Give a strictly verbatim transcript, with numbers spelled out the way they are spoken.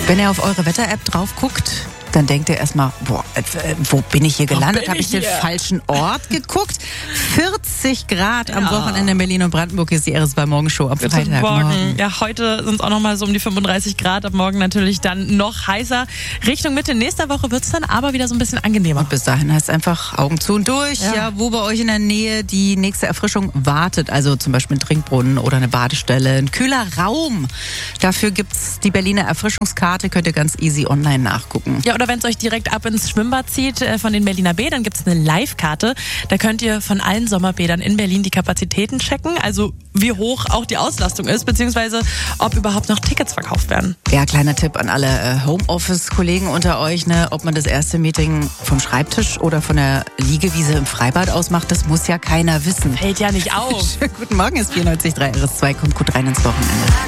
Wenn ihr auf eure Wetter-App drauf guckt, dann denkt ihr erstmal, boah, äh, wo bin ich hier gelandet? Habe ich den falschen Ort geguckt? vierzig Grad am Ja. Wochenende in Berlin und Brandenburg ist die R S zwei Morgenshow am Guten Freitagmorgen. Morgen. Ja, heute sind es auch noch mal so um die fünfunddreißig Grad. Ab morgen natürlich dann noch heißer. Richtung Mitte nächster Woche wird es dann aber wieder so ein bisschen angenehmer. Und bis dahin heißt es einfach Augen zu und durch. Ja. Ja. wo bei euch in der Nähe die nächste Erfrischung wartet. Also zum Beispiel ein Trinkbrunnen oder eine Badestelle, ein kühler Raum. Dafür gibt's die Berliner Erfrischungskarte. Könnt ihr ganz easy online nachgucken. Ja, oder wenn es euch direkt ab ins Schwimmbad zieht äh, von den Berliner Bädern, gibt es eine Live-Karte. Da könnt ihr von allen Sommerbädern in Berlin die Kapazitäten checken. Also wie hoch auch die Auslastung ist, beziehungsweise ob überhaupt noch Tickets verkauft werden. Ja, kleiner Tipp an alle äh, Homeoffice-Kollegen unter euch, ne, ob man das erste Meeting vom Schreibtisch oder von der Liegewiese im Freibad ausmacht, das muss ja keiner wissen. Fällt ja nicht auf. Guten Morgen, ist vierundneunzig Komma drei R S zwei, kommt gut rein ins Wochenende.